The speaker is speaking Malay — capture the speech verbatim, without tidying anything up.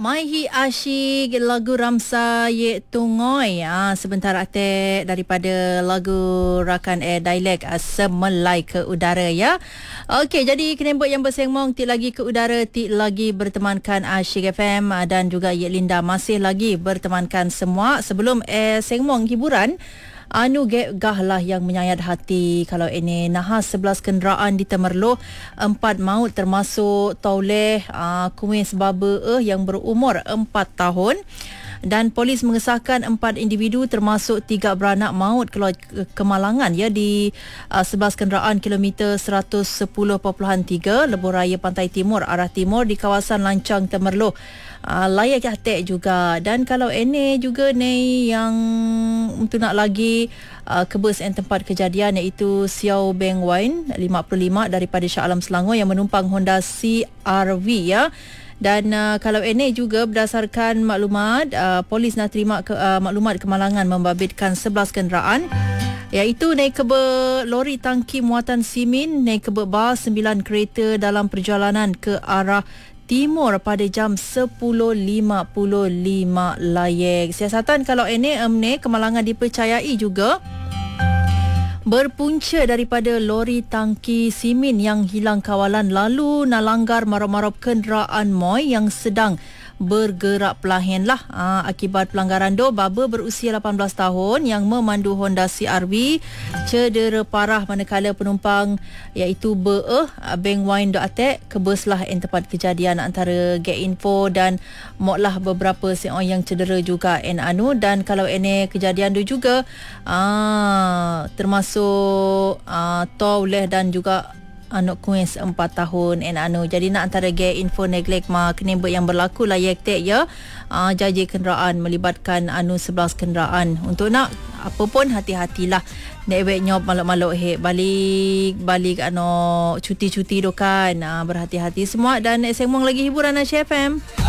Maihi asyik lagu Ramsa Ye Tungoi ah, sebentar atik daripada lagu rakan air dialek ah, Semelai ke Udara ya. Okey, jadi kenembut yang bersengmong ti lagi ke udara, ti lagi bertemankan Asyik F M ah, dan juga Ye Linda masih lagi bertemankan semua sebelum air sengmong hiburan. Anu gah lah yang menyayat hati kalau ini nahas sebelas kenderaan di Temerloh, empat maut termasuk Tauleh uh, Kumis Baba eh, yang berumur empat tahun. Dan polis mengesahkan empat individu termasuk tiga beranak maut keluar kemalangan ya di uh, sebelas kenderaan kilometer seratus sepuluh perpuluhan tiga Lebuh Raya Pantai Timur arah timur di kawasan Lancang Temerloh. Uh, layak hati juga. Dan kalau ini juga ni yang untuk nak lagi uh, kebus yang tempat kejadian iaitu Xiao Beng Wine lima puluh lima daripada Shah Alam Selangor yang menumpang Honda C R V ya. Dan uh, kalau ini juga berdasarkan maklumat uh, polis nak terima ke, uh, maklumat kemalangan membabitkan sebelas kenderaan iaitu naik kebe lori tangki muatan simin, naik kebe bas sembilan kereta dalam perjalanan ke arah timur pada jam sepuluh lima puluh lima layek. Siasatan kalau ini emne kemalangan dipercayai juga berpunca daripada lori tangki simin yang hilang kawalan lalu nalanggar marop-marop kenderaan moy yang sedang bergerak perlahan lah. Aa, akibat pelanggaran do, baba berusia lapan belas tahun yang memandu Honda C R V cedera parah manakala penumpang iaitu Be eh Beng Wine do atek kebeslah en tempat kejadian antara Get Info dan moklah beberapa seorang yang cedera juga en anu. Dan kalau ini kejadian do juga aa, termasuk aa, Tauleh dan juga anak kuis empat tahun en anu. Jadi nak antara Get Info neglect ma kenembut yang berlaku layak tek ya. Uh, jaji kenderaan melibatkan anu sebelas kenderaan. Untuk nak apa pun hati-hatilah. Nek wek nyop maluk-maluk he balik balik anu cuti-cuti do kan. Uh, berhati-hati semua dan sembang lagi hiburan Asyik F M.